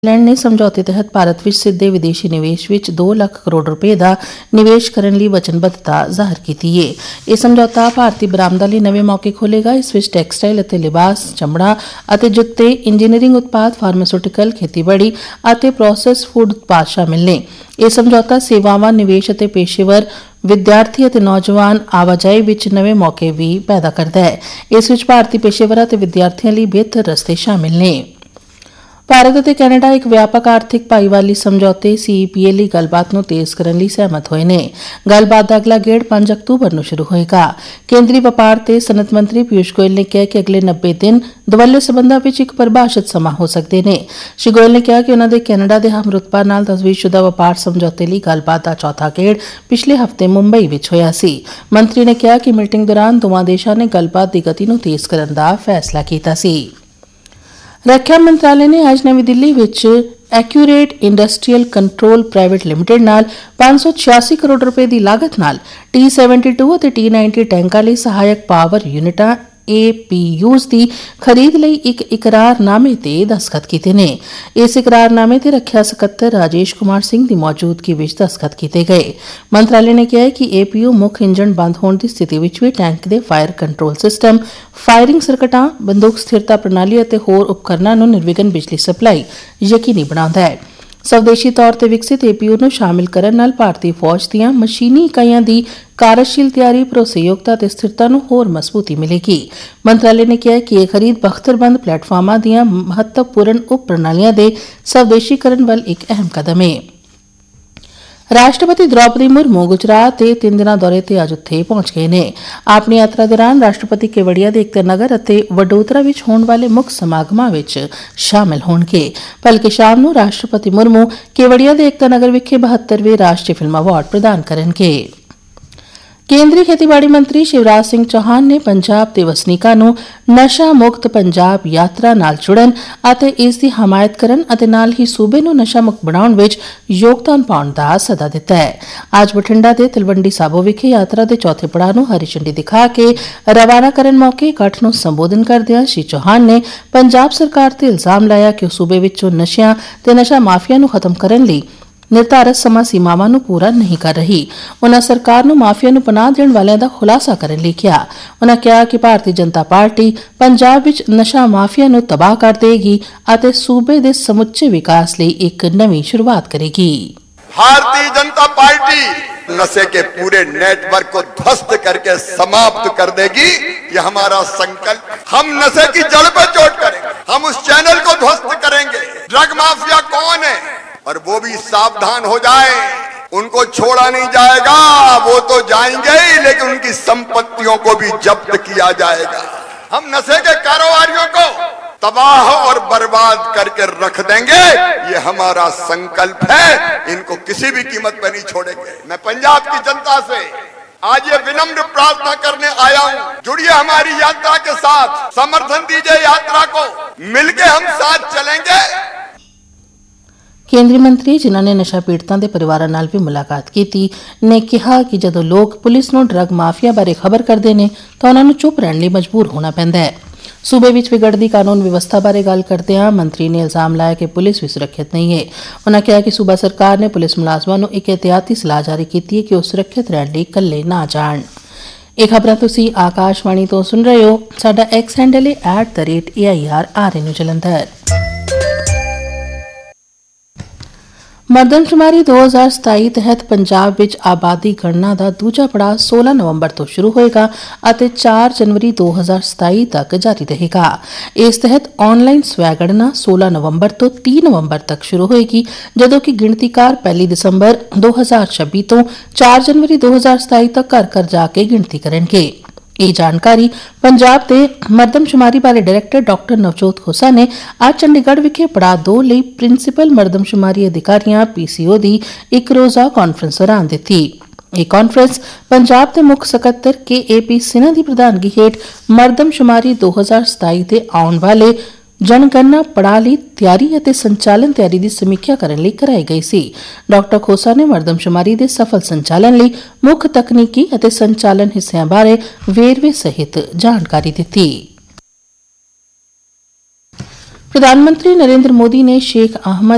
England ਨੇ ਸਮਝੌਤੇ ਤਹਿਤ ਭਾਰਤ ਵਿੱਚ ਸਿੱਧੇ ਵਿਦੇਸ਼ੀ ਨਿਵੇਸ਼ ਵਿੱਚ 2 ਲੱਖ ਕਰੋੜ ਰੁਪਏ ਦਾ ਨਿਵੇਸ਼ ਕਰਨ ਲਈ ਵਚਨਬੱਧਤਾ ਜ਼ਾਹਰ ਕੀਤੀ ਹੈ। ਇਹ ਸਮਝੌਤਾ ਭਾਰਤੀ ਬਰਾਮਦਾਂ ਲਈ ਨਵੇਂ ਮੌਕੇ ਖੋਲ੍ਹੇਗਾ। ਇਸ ਵਿੱਚ ਟੈਕਸਟਾਈਲ ਅਤੇ ਲਿਬਾਸ, ਚਮੜਾ ਅਤੇ ਜੁੱਤੇ, ਇੰਜੀਨੀਅਰਿੰਗ ਉਤਪਾਦ, ਫਾਰਮਾਸਿਊਟੀਕਲ, ਖੇਤੀਬਾੜੀ ਅਤੇ ਪ੍ਰੋਸੈਸ ਫੂਡ ਉਤਪਾਦ ਸ਼ਾਮਿਲ ਨੇ। ਇਹ ਸਮਝੌਤਾ ਸੇਵਾਵਾਂ, ਨਿਵੇਸ਼ ਅਤੇ ਪੇਸ਼ੇਵਰ, ਵਿਦਿਆਰਥੀ ਅਤੇ ਨੌਜਵਾਨ ਆਵਾਜਾਈ ਵਿੱਚ ਨਵੇਂ ਮੌਕੇ ਵੀ ਪੈਦਾ ਕਰਦਾ ਹੈ। ਇਸ ਵਿੱਚ ਭਾਰਤੀ ਪੇਸ਼ੇਵਰਾਂ ਅਤੇ ਵਿਦਿਆਰਥੀਆਂ ਲਈ ਬਿਹਤਰ ਰਸਤੇ ਸ਼ਾਮਿਲ ਨੇ। ਭਾਰਤ ਅਤੇ ਕੈਨੇਡਾ ਇੱਕ ਵਿਆਪਕ ਆਰਥਿਕ ਭਾਈਵਾਲੀ ਸਮਝੌਤੇ CEPA ਲਈ ਗੱਲਬਾਤ ਨੂੰ ਤੇਜ਼ ਕਰਨ ਲਈ ਸਹਿਮਤ ਹੋਏ ਨੇ। ਗੱਲਬਾਤ ਦਾ ਅਗਲਾ ਗੇੜ 5 ਅਕਤੂਬਰ ਨੂੰ ਸ਼ੁਰੂ ਹੋਏਗਾ। ਕੇਂਦਰੀ ਵਪਾਰ ਤੇ ਸਨਅਤ ਮੰਤਰੀ ਪੀਯੂਸ਼ ਗੋਇਲ ਨੇ ਕਿਹਾ ਕਿ ਅਗਲੇ 90 ਦਿਨ ਦੁਵੱਲੇ ਸਬੰਧਾਂ ਵਿੱਚ ਇੱਕ ਪਰਿਭਾਸ਼ਿਤ ਸਮਾਂ ਹੋ ਸਕਦੇ ਨੇ। ਸ਼੍ਰੀ ਗੋਇਲ ਨੇ ਕਿਹਾ ਕਿ ਉਨ੍ਹਾਂ ਦੇ ਕੈਨੇਡਾ ਦੇ ਹਮਰੁਤਬਾ ਨਾਲ ਤਜਵੀਜ਼ਸ਼ੁਦਾ ਵਪਾਰ ਸਮਝੌਤੇ ਲਈ ਗੱਲਬਾਤ ਦਾ ਚੌਥਾ ਗੇੜ ਪਿਛਲੇ ਹਫ਼ਤੇ ਮੁੰਬਈ ਵਿੱਚ ਹੋਇਆ ਸੀ। ਮੰਤਰੀ ਨੇ ਕਿਹਾ ਕਿ ਮੀਟਿੰਗ ਦੌਰਾਨ ਦੋਵਾਂ ਦੇਸ਼ਾਂ ਨੇ ਗੱਲਬਾਤ ਦੀ ਗਤੀ ਨੂੰ ਤੇਜ਼ ਕਰਨ ਦਾ ਫੈਸਲਾ ਕੀਤਾ ਸੀ। ਰੱਖਿਆ ਮੰਤਰਾਲੇ ਨੇ ਅੱਜ ਨਵੀਂ ਦਿੱਲੀ ਵਿੱਚ accurate industrial control private limited ਨਾਲ 586 ਕਰੋੜ ਰੁਪਏ ਦੀ ਲਾਗਤ ਨਾਲ T-72 ਅਤੇ T-90 ਟੈਂਕਾਂ ਲਈ ਸਹਾਇਕ ਪਾਵਰ ਯੂਨਿਟਾਂ APUs ਦੀ ਖਰੀਦ ਲਈ ਇੱਕ ਇਕਰਾਰਨਾਮੇ ਤੇ ਦਸਤਖਤ ਕੀਤੇ ਨੇ। ਇਸ ਇਕਰਾਰਨਾਮੇ ਤੇ ਰੱਖਿਆ ਸਕੱਤਰ ਰਾਜੇਸ਼ ਕੁਮਾਰ ਸਿੰਘ ਦੀ ਮੌਜੂਦਗੀ ਵਿੱਚ ਦਸਤਖਤ ਕੀਤੇ ਗਏ। ਮੰਤਰਾਲੇ ਨੇ ਕਿਹਾ ਕਿ APU ਮੁੱਖ ਇੰਜਣ ਬੰਦ ਹੋਣ ਦੀ ਸਥਿਤੀ ਵਿੱਚ ਵੀ ਟੈਂਕ ਦੇ ਫਾਇਰ ਕੰਟਰੋਲ ਸਿਸਟਮ, ਫਾਇਰਿੰਗ ਸਰਕਟਾਂ, ਬੰਦੂਕ ਸਥਿਰਤਾ ਪ੍ਰਣਾਲੀ ਅਤੇ ਹੋਰ ਉਪਕਰਨਾਂ ਨੂੰ ਨਿਰਵਿਘਨ ਬਿਜਲੀ ਸਪਲਾਈ ਯਕੀਨੀ ਬਣਾਉਂਦਾ ਹੈ। ਸਵਦੇਸ਼ੀ ਤੌਰ ਤੇ ਵਿਕਸਿਤ APU ਨੂੰ ਸ਼ਾਮਿਲ ਕਰਨ ਨਾਲ ਭਾਰਤੀ ਫੌਜ ਦੀਆਂ ਮਸ਼ੀਨੀ ਇਕਾਈਆਂ ਦੀ ਕਾਰਜਸ਼ੀਲ ਤਿਆਰੀ, ਭਰੋਸੇਯੋਗਤਾ ਅਤੇ ਸਥਿਰਤਾ ਨੂੰ ਹੋਰ ਮਜ਼ਬੂਤੀ ਮਿਲੇਗੀ। ਮੰਤਰਾਲੇ ਨੇ ਕਿਹਾ ਕਿ ਇਹ ਖਰੀਦ ਬਖਤਰਬੰਦ ਪਲੇਟਫਾਰਮਾਂ ਦੀਆਂ ਮਹੱਤਵਪੂਰਨ ਉਪ ਪ੍ਰਣਾਲੀਆਂ ਦੇ ਸਵਦੇਸ਼ੀਕਰਨ ਵੱਲ ਇੱਕ ਅਹਿਮ ਕਦਮ ਹੈ। ਰਾਸ਼ਟਰਪਤੀ ਦ੍ਰੌਪਦੀ ਮੁਰਮੂ ਗੁਜਰਾਤ ਦੇ 3 ਦਿਨਾਂ ਦੌਰੇ ਤੇ ਅੱਜ ਉੱਥੇ ਪਹੁੰਚ ਗਏ ਨੇ। ਆਪਣੀ ਯਾਤਰਾ ਦੌਰਾਨ ਰਾਸ਼ਟਰਪਤੀ ਕੇਵੜੀਆ ਦੇ ਏਕਤਾ ਨਗਰ ਅਤੇ ਵਡੋਦਰਾ ਵਿੱਚ ਹੋਣ ਵਾਲੇ ਮੁੱਖ ਸਮਾਗਮਾਂ ਵਿੱਚ ਸ਼ਾਮਲ ਹੋਣਗੇ। ਭਲਕੇ ਸ਼ਾਮ ਨੂੰ ਰਾਸ਼ਟਰਪਤੀ ਮੁਰਮੂ ਕੇਵੜੀਆ ਦੇ ਏਕਤਾ ਨਗਰ ਵਿਖੇ 72ਵੇਂ ਰਾਸ਼ਟਰੀ ਫਿਲਮ ਅਵਾਰਡ ਪ੍ਰਦਾਨ ਕਰਨਗੇ। ਕੇਂਦਰੀ ਖੇਤੀਬਾੜੀ ਮੰਤਰੀ ਸ਼ਿਵਰਾਜ ਸਿੰਘ ਚੌਹਾਨ ਨੇ ਪੰਜਾਬ ਦੇ ਵਸਨੀਕਾਂ ਨੂੰ ਨਸ਼ਾ ਮੁਕਤ ਪੰਜਾਬ ਯਾਤਰਾ ਨਾਲ ਜੁੜਨ ਅਤੇ ਇਸ ਦੀ ਹਮਾਇਤ ਕਰਨ ਅਤੇ ਨਾਲ ਹੀ ਸੂਬੇ ਨੂੰ ਨਸ਼ਾ ਮੁਕਤ ਬਣਾਉਣ ਵਿੱਚ ਯੋਗਦਾਨ ਪਾਉਣ ਦਾ ਸੱਦਾ ਦਿੱਤਾ ਹੈ। ਅੱਜ ਬਠਿੰਡਾ ਦੇ ਤਲਵੰਡੀ ਸਾਬੋ ਵਿਖੇ ਯਾਤਰਾ ਦੇ ਚੌਥੇ ਪੜਾਅ ਨੂੰ ਹਰੀ ਝੰਡੀ ਦਿਖਾ ਕੇ ਰਵਾਨਾ ਕਰਨ ਮੌਕੇ ਇਕੱਠ ਨੂੰ ਸੰਬੋਧਨ ਕਰਦਿਆਂ ਸ਼੍ਰੀ ਚੌਹਾਨ ਨੇ ਪੰਜਾਬ ਸਰਕਾਰ ਤੇ ਇਲਜ਼ਾਮ ਲਾਇਆ ਕਿ ਉਹ ਸੂਬੇ ਵਿੱਚੋਂ ਨਸ਼ਿਆਂ ਤੇ ਨਸ਼ਾ ਮਾਫੀਆ ਨੂੰ ਖਤਮ ਕਰਨ ਲਈ ਨਿਰਧਾਰਤ ਸਮਾਂ ਸੀਮਾਵਾਂ ਨੂੰ ਪੂਰਾ ਨਹੀਂ ਕਰ ਰਹੀ। ਉਨ੍ਹਾਂ ਸਰਕਾਰ ਨੂੰ ਮਾਫੀਆ ਨੂੰ ਪਨਾਹ ਦੇਣ ਵਾਲਿਆਂ ਦਾ ਖੁਲਾਸਾ ਕਰਨ ਲਈ ਕਿਹਾ। ਉਨ੍ਹਾਂ ਕਿਹਾ ਕਿ ਭਾਰਤੀ ਜਨਤਾ ਪਾਰਟੀ ਪੰਜਾਬ ਵਿੱਚ ਨਸ਼ਾ ਮਾਫੀਆ ਨੂੰ ਤਬਾਹ ਕਰ ਦੇਗੀ ਅਤੇ ਸੂਬੇ ਦੇ ਸਮੁੱਚੇ ਵਿਕਾਸ ਲਈ ਇੱਕ ਨਵੀਂ ਸ਼ੁਰੂਆਤ ਕਰੇਗੀ। भारतीय जनता पार्टी नशे के पूरे नेटवर्क को ध्वस्त करके समाप्त कर देगी, ये हमारा संकल्प। हम नशे की जड़ पर चोट करेंगे, हम उस चैनल को ध्वस्त करेंगे। ड्रग माफिया कौन है और वो भी सावधान हो जाए, उनको छोड़ा नहीं जाएगा। वो तो जाएंगे ही, लेकिन उनकी संपत्तियों को भी जब्त किया जाएगा। हम नशे के कारोबारियों को तबाह और बर्बाद करके रख देंगे, ये हमारा संकल्प है। इनको किसी भी कीमत पर नहीं छोड़ेंगे। मैं पंजाब की जनता से आज ये विनम्र प्रार्थना करने आया हूं, जुड़िए हमारी यात्रा के साथ, समर्थन दीजिए यात्रा को, मिलके हम साथ चलेंगे। ਕੇਂਦਰੀ ਮੰਤਰੀ ਜਿਨ੍ਹਾਂ ਨੇ ਨਸ਼ਾ ਪੀੜਤਾਂ ਦੇ ਪਰਿਵਾਰਾਂ ਨਾਲ ਵੀ ਮੁਲਾਕਾਤ ਕੀਤੀ ਨੇ ਕਿਹਾ ਕਿ ਜਦੋਂ ਲੋਕ ਪੁਲਿਸ ਨੂੰ ਡਰੱਗ ਮਾਫੀਆ ਬਾਰੇ ਖਬਰ ਕਰਦੇ ਨੇ ਤਾਂ ਉਨ੍ਹਾਂ ਨੂੰ ਚੁੱਪ ਰਹਿਣ ਲਈ ਮਜਬੂਰ ਹੋਣਾ ਪੈਂਦਾ ਹੈ। ਸੂਬੇ ਵਿੱਚ ਵਿਗੜਦੀ ਕਾਨੂੰਨ ਵਿਵਸਥਾ ਬਾਰੇ ਗੱਲ ਕਰਦਿਆਂ ਮੰਤਰੀ ਨੇ ਇਲਜ਼ਾਮ ਲਾਇਆ ਕਿ ਪੁਲਿਸ ਵੀ ਸੁਰੱਖਿਅਤ ਨਹੀਂ ਹੈ। ਉਨ੍ਹਾਂ ਕਿਹਾ ਕਿ ਸੂਬਾ ਸਰਕਾਰ ਨੇ ਪੁਲਿਸ ਮੁਲਾਜ਼ਮਾਂ ਨੂੰ ਇੱਕ ਇਹਤਿਆਤੀ ਸਲਾਹ ਜਾਰੀ ਕੀਤੀ ਹੈ ਕਿ ਉਹ ਸੁਰੱਖਿਅਤ ਰਹਿਣ ਲਈ ਇਕੱਲੇ ਨਾ ਜਾਣ। ਇਹ ਖਬਰਾਂ ਤੁਸੀਂ ਆਕਾਸ਼ਵਾਣੀ ਤੋਂ ਸੁਣ ਰਹੇ ਹੋ। ਸਾਡਾ ਐਕਸ ਹੈਂਡਲ ਹੈ @AIRRN ਜਲੰਧਰ। ਮਰਦਮਸ਼ੁਮਾਰੀ 2027 ਤਹਿਤ ਪੰਜਾਬ ਵਿੱਚ ਆਬਾਦੀ ਗਣਨਾ ਦਾ ਦੂਜਾ ਪੜਾਅ 16 ਨਵੰਬਰ ਤੋਂ ਸ਼ੁਰੂ ਹੋਏਗਾ ਅਤੇ 4 ਜਨਵਰੀ 2027 ਤੱਕ ਜਾਰੀ ਰਹੇਗਾ। ਇਸ ਤਹਿਤ ਆਨਲਾਈਨ ਸਵੈ-ਗਣਨਾ 16 ਨਵੰਬਰ ਤੋਂ 30 ਨਵੰਬਰ ਤੱਕ ਸ਼ੁਰੂ ਹੋਏਗੀ, ਜਦੋਂ ਕਿ ਗਿਣਤੀਕਾਰ 1 ਦਸੰਬਰ 2026 ਤੋਂ 4 ਜਨਵਰੀ 2027 ਤੱਕ ਘਰ ਘਰ ਜਾ ਕੇ ਗਿਣਤੀ ਕਰਨਗੇ। ਇਹ ਜਾਣਕਾਰੀ ਪੰਜਾਬ ਦੇ ਮਰਦਮਸ਼ੁਮਾਰੀ ਬਾਰੇ ਡਾਇਰੈਕਟਰ ਡਾਕਟਰ ਨਵਜੋਤ ਖੋਸਾ ਨੇ ਅੱਜ ਚੰਡੀਗੜ੍ਹ ਵਿਖੇ ਪੜਾਅ 2 ਲਈ ਪ੍ਰਿੰਸੀਪਲ ਮਰਦਮਸ਼ੁਮਾਰੀ ਅਧਿਕਾਰੀਆਂ PCO ਦੀ ਇੱਕ ਰੋਜ਼ਾ ਕਾਨਫਰੰਸ ਦੌਰਾਨ ਦਿੱਤੀ। ਇਹ ਕਾਨਫਰੰਸ ਪੰਜਾਬ ਦੇ ਮੁੱਖ ਸਕੱਤਰ KAP ਸਿਨਹਾ ਦੀ ਪ੍ਰਧਾਨਗੀ ਹੇਠ ਮਰਦਮਸ਼ੁਮਾਰੀ 2027 ਦੇ ਆਉਣ ਵਾਲੇ ਜਨਗਣਨਾ ਪੜਾਅ ਲਈ ਤਿਆਰੀ ਅਤੇ ਸੰਚਾਲਨ ਤਿਆਰੀ ਦੀ ਸਮੀਖਿਆ ਕਰਨ ਲਈ ਕਰਾਈ ਗਈ ਸੀ। ਡਾਕਟਰ ਖੋਸਾ ਨੇ ਮਰਦਮਸ਼ੁਮਾਰੀ ਦੇ ਸਫਲ ਸੰਚਾਲਨ ਲਈ ਮੁੱਖ ਤਕਨੀਕੀ ਅਤੇ ਸੰਚਾਲਨ ਹਿੱਸਿਆਂ ਬਾਰੇ ਵੇਰਵੇ ਸਹਿਤ ਜਾਣਕਾਰੀ ਦਿੱਤੀ। ਪ੍ਰਧਾਨ ਮੰਤਰੀ ਨਰਿੰਦਰ ਮੋਦੀ ਨੇ ਸ਼ੇਖ ਅਹਿਮਦ